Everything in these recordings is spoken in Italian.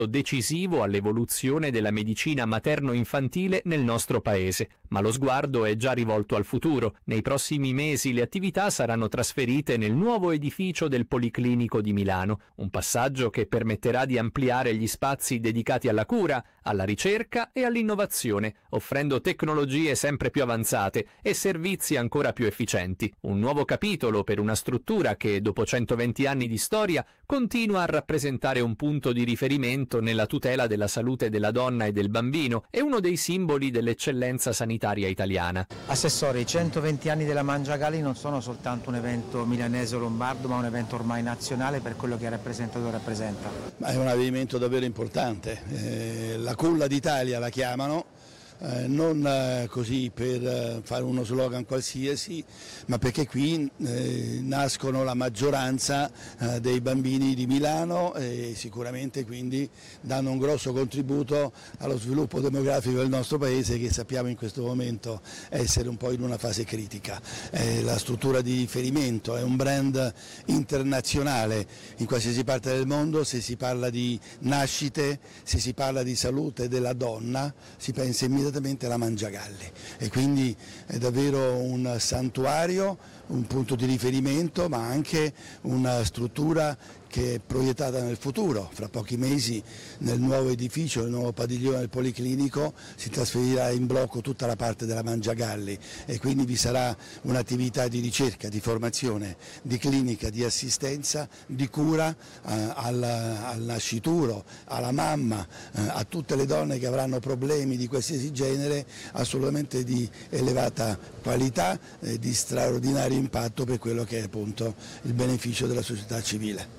decisivo all'evoluzione della medicina materno-infantile nel nostro paese, ma lo sguardo è già rivolto al futuro. Nei prossimi mesi le attività saranno trasferite nel nuovo edificio del Policlinico di Milano, un passaggio che permetterà di ampliare gli spazi dedicati alla cura, alla ricerca e all'innovazione, offrendo tecnologie sempre più avanzate e servizi ancora più efficienti. Un nuovo capitolo per una struttura che, dopo 120 anni di storia, continua a rappresentare un punto di riferimento nella tutela della salute della donna e del bambino e uno dei simboli dell'eccellenza sanitaria italiana. Assessore, i 120 anni della Mangiagalli non sono soltanto un evento milanese o lombardo, ma un evento ormai nazionale per quello che ha rappresentato e rappresenta. Ma è un avvenimento davvero importante, la culla d'Italia la chiamano. Non così per fare uno slogan qualsiasi, ma perché qui nascono la maggioranza dei bambini di Milano e sicuramente quindi danno un grosso contributo allo sviluppo demografico del nostro paese, che sappiamo in questo momento essere un po' in una fase critica. La struttura di riferimento è un brand internazionale in qualsiasi parte del mondo. Se si parla di nascite, se si parla di salute della donna, si pensa immediatamente alla Mangiagalli e quindi è davvero un santuario, un punto di riferimento, ma anche una struttura che è proiettata nel futuro. Fra pochi mesi nel nuovo edificio, nel nuovo padiglione del Policlinico, si trasferirà in blocco tutta la parte della Mangiagalli e quindi vi sarà un'attività di ricerca, di formazione, di clinica, di assistenza, di cura al nascituro, alla mamma, a tutte le donne che avranno problemi di qualsiasi genere, assolutamente di elevata qualità e di straordinario impatto per quello che è appunto il beneficio della società civile.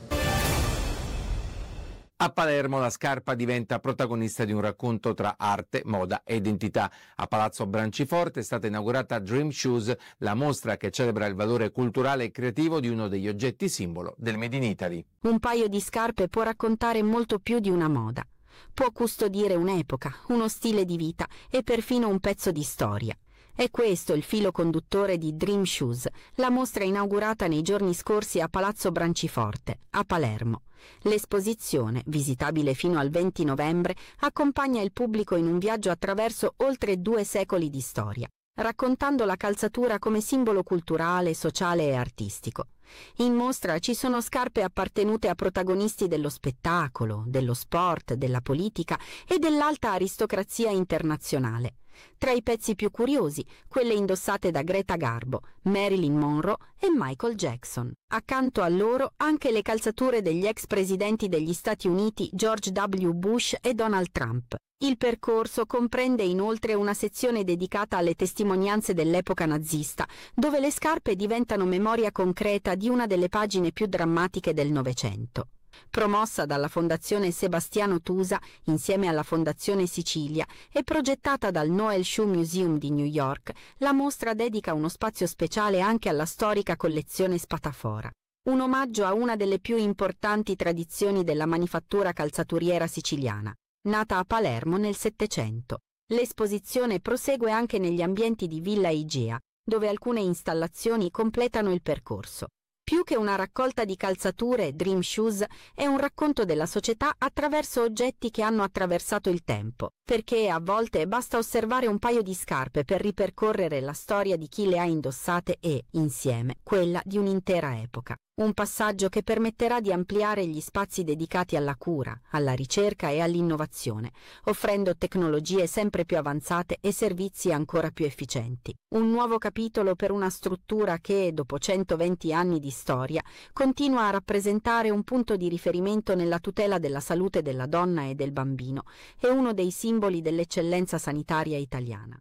A Palermo la scarpa diventa protagonista di un racconto tra arte, moda e identità. A Palazzo Branciforte è stata inaugurata Dream Shoes, la mostra che celebra il valore culturale e creativo di uno degli oggetti simbolo del Made in Italy. Un paio di scarpe può raccontare molto più di una moda. Può custodire un'epoca, uno stile di vita e perfino un pezzo di storia. È questo il filo conduttore di Dream Shoes, la mostra inaugurata nei giorni scorsi a Palazzo Branciforte, a Palermo. L'esposizione, visitabile fino al 20 novembre, accompagna il pubblico in un viaggio attraverso oltre 2 secoli di storia, raccontando la calzatura come simbolo culturale, sociale e artistico. In mostra ci sono scarpe appartenute a protagonisti dello spettacolo, dello sport, della politica e dell'alta aristocrazia internazionale. Tra i pezzi più curiosi, quelle indossate da Greta Garbo, Marilyn Monroe e Michael Jackson. Accanto a loro anche le calzature degli ex presidenti degli Stati Uniti George W. Bush e Donald Trump. Il percorso comprende inoltre una sezione dedicata alle testimonianze dell'epoca nazista, dove le scarpe diventano memoria concreta di una delle pagine più drammatiche del Novecento. Promossa dalla Fondazione Sebastiano Tusa insieme alla Fondazione Sicilia e progettata dal Noel Shoe Museum di New York, la mostra dedica uno spazio speciale anche alla storica collezione Spatafora. Un omaggio a una delle più importanti tradizioni della manifattura calzaturiera siciliana, nata a Palermo nel Settecento. L'esposizione prosegue anche negli ambienti di Villa Igea, dove alcune installazioni completano il percorso. Più che una raccolta di calzature, Dream Shoes è un racconto della società attraverso oggetti che hanno attraversato il tempo, perché a volte basta osservare un paio di scarpe per ripercorrere la storia di chi le ha indossate e, insieme, quella di un'intera epoca. Un passaggio che permetterà di ampliare gli spazi dedicati alla cura, alla ricerca e all'innovazione, offrendo tecnologie sempre più avanzate e servizi ancora più efficienti. Un nuovo capitolo per una struttura che, dopo 120 anni di storia, continua a rappresentare un punto di riferimento nella tutela della salute della donna e del bambino e uno dei simboli dell'eccellenza sanitaria italiana.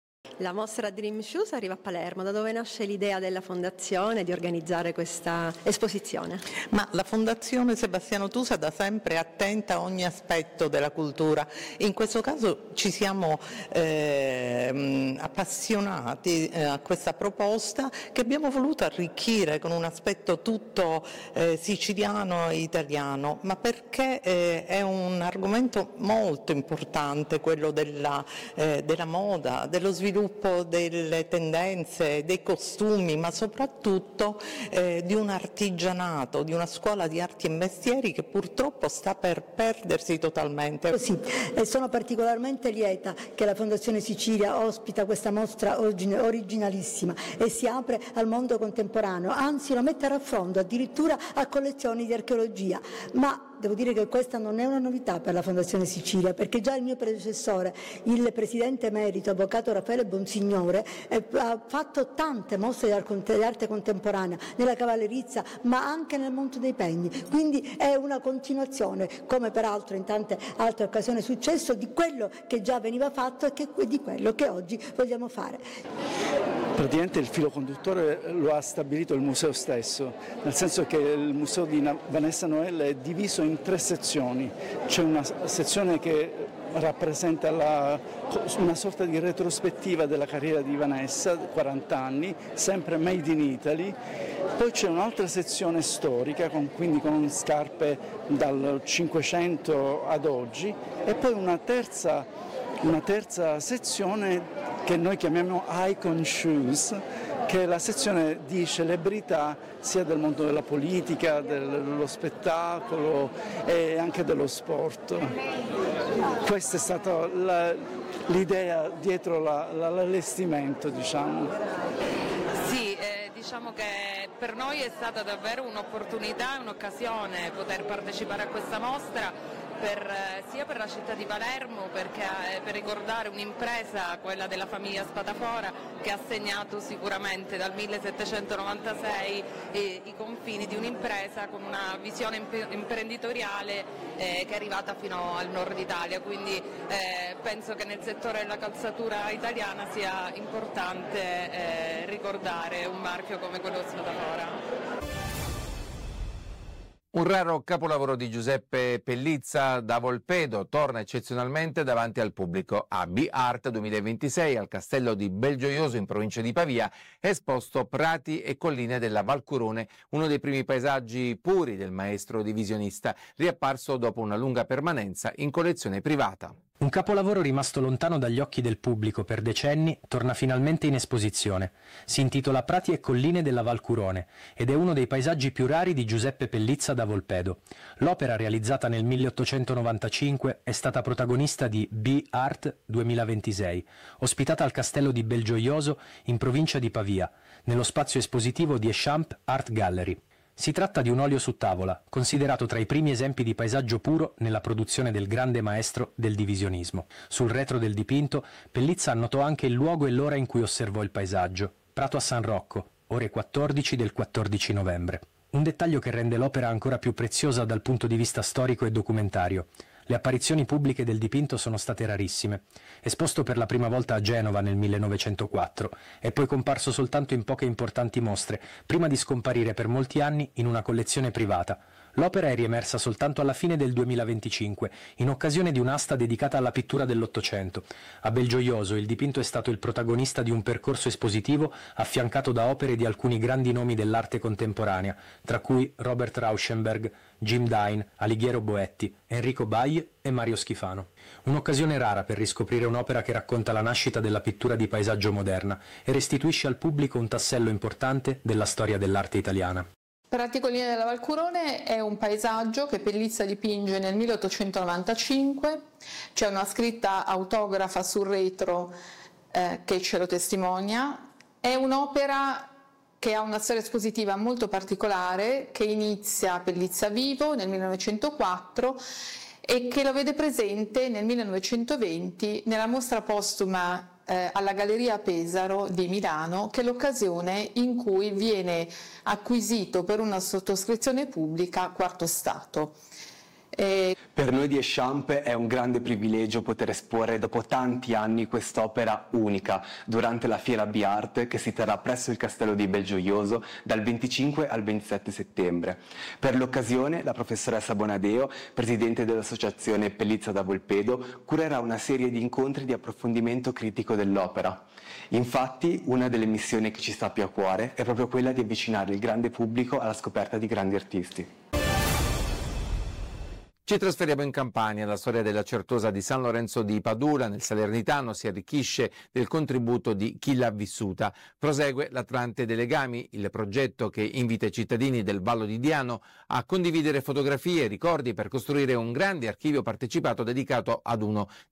La mostra Dream Shoes arriva a Palermo. Da dove nasce l'idea della Fondazione di organizzare questa esposizione? Ma la Fondazione Sebastiano Tusa da sempre attenta a ogni aspetto della cultura. In questo caso ci siamo appassionati a questa proposta che abbiamo voluto arricchire con un aspetto tutto siciliano e italiano, ma perché è un argomento molto importante quello della moda, dello sviluppo sviluppo delle tendenze, dei costumi, ma soprattutto di un artigianato, di una scuola di arti e mestieri che purtroppo sta per perdersi totalmente. Sì, e sono particolarmente lieta che la Fondazione Sicilia ospita questa mostra originalissima e si apre al mondo contemporaneo, anzi lo mette a raffronto addirittura a collezioni di archeologia, ma devo dire che questa non è una novità per la Fondazione Sicilia, perché già il mio predecessore, il presidente emerito, avvocato Raffaele Bonsignore, ha fatto tante mostre di arte contemporanea nella cavallerizza, ma anche nel mondo dei pegni. Quindi è una continuazione, come peraltro in tante altre occasioni è successo, di quello che già veniva fatto e di quello che oggi vogliamo fare. Praticamente il filo conduttore lo ha stabilito il museo stesso, nel senso che il museo di Vanessa Noel è diviso in 3 sezioni. C'è una sezione che rappresenta una sorta di retrospettiva della carriera di Vanessa, 40 anni, sempre made in Italy. Poi c'è un'altra sezione storica, quindi con scarpe dal 500 ad oggi, e poi una terza sezione che noi chiamiamo Icon Shoes, che è la sezione di celebrità sia del mondo della politica, dello spettacolo e anche dello sport. Questa è stata l'idea dietro l'allestimento, diciamo. Sì, diciamo che per noi è stata davvero un'opportunità e un'occasione poter partecipare a questa mostra, sia per la città di Palermo, perché per ricordare un'impresa, quella della famiglia Spadafora, che ha segnato sicuramente dal 1796 i confini di un'impresa con una visione imprenditoriale che è arrivata fino al nord Italia, quindi penso che nel settore della calzatura italiana sia importante ricordare un marchio come quello Spadafora. Un raro capolavoro di Giuseppe Pellizza da Volpedo torna eccezionalmente davanti al pubblico. A B-Art 2026 al Castello di Belgioioso in provincia di Pavia è esposto Prati e colline della Valcurone, uno dei primi paesaggi puri del maestro divisionista, riapparso dopo una lunga permanenza in collezione privata. Un capolavoro rimasto lontano dagli occhi del pubblico per decenni torna finalmente in esposizione. Si intitola Prati e colline della Valcurone ed è uno dei paesaggi più rari di Giuseppe Pellizza da Volpedo. L'opera, realizzata nel 1895, è stata protagonista di B-Art 2026, ospitata al Castello di Belgioioso in provincia di Pavia, nello spazio espositivo di Echamp Art Gallery. Si tratta di un olio su tavola, considerato tra i primi esempi di paesaggio puro nella produzione del grande maestro del divisionismo. Sul retro del dipinto, Pellizza annotò anche il luogo e l'ora in cui osservò il paesaggio, Prato a San Rocco, ore 14 del 14 novembre. Un dettaglio che rende l'opera ancora più preziosa dal punto di vista storico e documentario. Le apparizioni pubbliche del dipinto sono state rarissime. Esposto per la prima volta a Genova nel 1904, è poi comparso soltanto in poche importanti mostre, prima di scomparire per molti anni in una collezione privata. L'opera è riemersa soltanto alla fine del 2025, in occasione di un'asta dedicata alla pittura dell'Ottocento. A Belgioioso il dipinto è stato il protagonista di un percorso espositivo affiancato da opere di alcuni grandi nomi dell'arte contemporanea, tra cui Robert Rauschenberg, Jim Dine, Alighiero Boetti, Enrico Baille e Mario Schifano. Un'occasione rara per riscoprire un'opera che racconta la nascita della pittura di paesaggio moderna e restituisce al pubblico un tassello importante della storia dell'arte italiana. Prati e colline della Valcurone è un paesaggio che Pellizza dipinge nel 1895, c'è una scritta autografa sul retro che ce lo testimonia. È un'opera che ha una storia espositiva molto particolare, che inizia a Pellizza vivo nel 1904 e che lo vede presente nel 1920 nella mostra postuma alla Galleria Pesaro di Milano, che è l'occasione in cui viene acquisito per una sottoscrizione pubblica Quarto Stato. Per noi di Echamp è un grande privilegio poter esporre dopo tanti anni quest'opera unica durante la Fiera B-Art che si terrà presso il Castello di Belgioioso dal 25 al 27 settembre. Per l'occasione la professoressa Bonadeo, presidente dell'associazione Pellizza da Volpedo, curerà una serie di incontri di approfondimento critico dell'opera. Infatti una delle missioni che ci sta più a cuore è proprio quella di avvicinare il grande pubblico alla scoperta di grandi artisti. Ci trasferiamo in Campania. La storia della Certosa di San Lorenzo di Padula nel Salernitano si arricchisce del contributo di chi l'ha vissuta. Prosegue l'Atlante dei Legami, il progetto che invita i cittadini del Vallo di Diano a condividere fotografie e ricordi per costruire un grande archivio partecipato dedicato ad uno